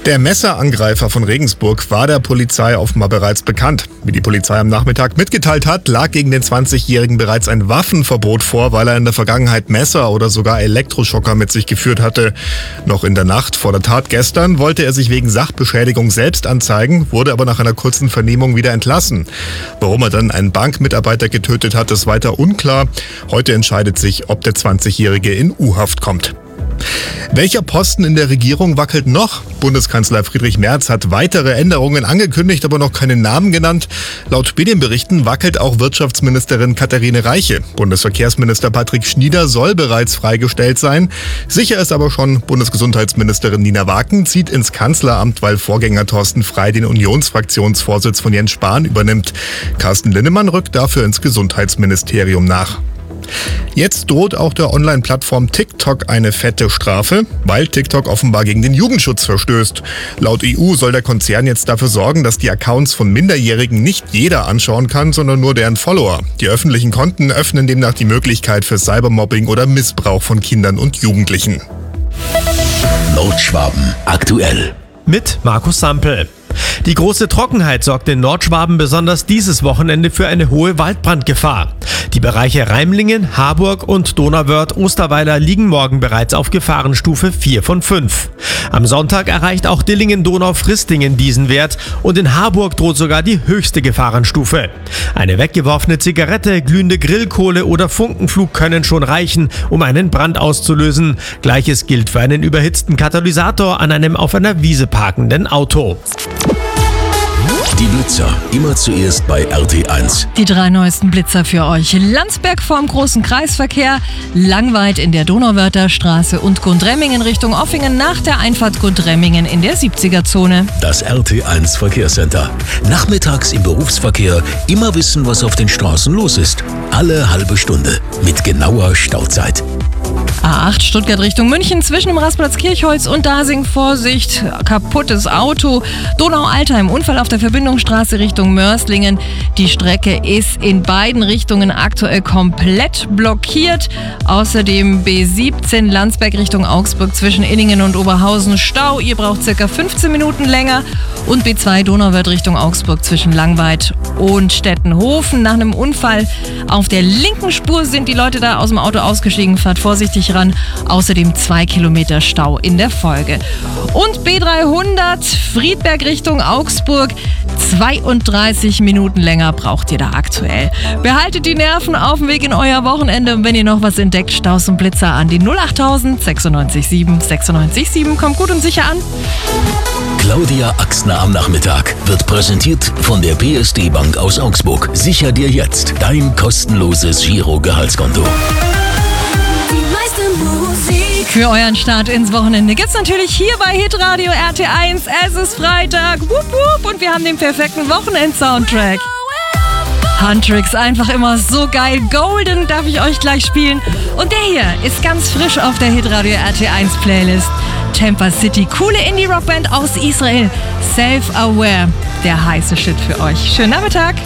Der Messerangreifer von Regensburg war der Polizei offenbar bereits bekannt. Wie die Polizei am Nachmittag mitgeteilt hat, lag gegen den 20-Jährigen bereits ein Waffenverbot vor, weil er in der Vergangenheit Messer oder sogar Elektroschocker mit sich geführt hatte. Noch in der Nacht vor der Tat gestern wollte er sich wegen Sachbeschädigung selbst anzeigen, wurde aber nach einer kurzen Vernehmung wieder entlassen. Warum er dann einen Bankmitarbeiter getötet hat, ist weiter unklar. Heute entscheidet sich, ob der 20-Jährige in U-Haft kommt. Welcher Posten in der Regierung wackelt noch? Bundeskanzler Friedrich Merz hat weitere Änderungen angekündigt, aber noch keinen Namen genannt. Laut Medienberichten wackelt auch Wirtschaftsministerin Katharine Reiche. Bundesverkehrsminister Patrick Schnieder soll bereits freigestellt sein. Sicher ist aber schon, Bundesgesundheitsministerin Nina Waken zieht ins Kanzleramt, weil Vorgänger Thorsten Frey den Unionsfraktionsvorsitz von Jens Spahn übernimmt. Carsten Linnemann rückt dafür ins Gesundheitsministerium nach. Jetzt droht auch der Online-Plattform TikTok eine fette Strafe, weil TikTok offenbar gegen den Jugendschutz verstößt. Laut EU soll der Konzern jetzt dafür sorgen, dass die Accounts von Minderjährigen nicht jeder anschauen kann, sondern nur deren Follower. Die öffentlichen Konten öffnen demnach die Möglichkeit für Cybermobbing oder Missbrauch von Kindern und Jugendlichen. Nordschwaben aktuell. Mit Markus Sampel. Die große Trockenheit sorgt in Nordschwaben besonders dieses Wochenende für eine hohe Waldbrandgefahr. Die Bereiche Reimlingen, Harburg und Donauwörth-Osterweiler liegen morgen bereits auf Gefahrenstufe 4 von 5. Am Sonntag erreicht auch Dillingen-Donau-Fristingen diesen Wert und in Harburg droht sogar die höchste Gefahrenstufe. Eine weggeworfene Zigarette, glühende Grillkohle oder Funkenflug können schon reichen, um einen Brand auszulösen. Gleiches gilt für einen überhitzten Katalysator an einem auf einer Wiese parkenden Auto. Die Blitzer, immer zuerst bei RT1. Die 3 neuesten Blitzer für euch. Landsberg vorm großen Kreisverkehr, Langweid in der Donauwörther Straße und Gundremmingen Richtung Offingen nach der Einfahrt Gundremmingen in der 70er-Zone. Das RT1 Verkehrscenter. Nachmittags im Berufsverkehr immer wissen, was auf den Straßen los ist. Alle halbe Stunde mit genauer Stauzeit. A8 Stuttgart Richtung München zwischen dem Rastplatz Kirchholz und Dasing. Vorsicht, kaputtes Auto. Donau-Altheim, Unfall auf der Verbindungsstraße Richtung Mörslingen. Die Strecke ist in beiden Richtungen aktuell komplett blockiert. Außerdem B17 Landsberg Richtung Augsburg zwischen Inningen und Oberhausen Stau. Ihr braucht circa 15 Minuten länger. Und B2 Donauwörth Richtung Augsburg zwischen Langweid und Stettenhofen. Nach einem Unfall auf der linken Spur sind die Leute da aus dem Auto ausgestiegen. Fahrt vorsichtig ran. Außerdem 2 Kilometer Stau in der Folge. Und B300 Friedberg Richtung Augsburg. 32 Minuten länger braucht ihr da aktuell. Behaltet die Nerven auf dem Weg in euer Wochenende. Und wenn ihr noch was entdeckt, Staus und Blitzer an die 08000 967 967. Kommt gut und sicher an. Claudia Axner am Nachmittag wird präsentiert von der PSD Bank aus Augsburg. Sicher dir jetzt dein kostenloses Giro-Gehaltskonto. Für euren Start ins Wochenende gibt's natürlich hier bei Hitradio RT1. Es ist Freitag. Wupp, wupp, und wir haben den perfekten Wochenend-Soundtrack. Huntrix, einfach immer so geil. Golden darf ich euch gleich spielen. Und der hier ist ganz frisch auf der Hitradio RT1 Playlist. Tampa City, coole Indie-Rockband aus Israel. Self-Aware, der heiße Shit für euch. Schönen Nachmittag.